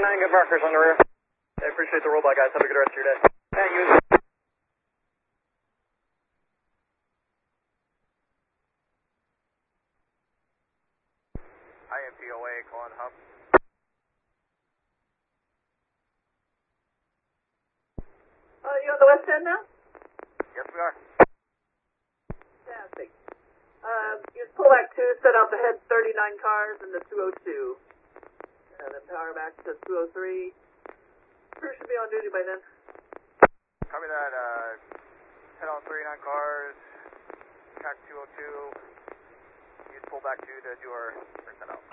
good markers on the rear. I appreciate the rollback, guys. Have a good rest of your day. Thank you. IMPOA, calling hub. You on the west end now? Yes, we are. Fantastic. Use pullback 2, set up ahead 39 cars in the 202. And then power back to 203. Crew should be on duty by then. Copy that, head on 39 cars, track 202. Use pullback 2 to do our first set out.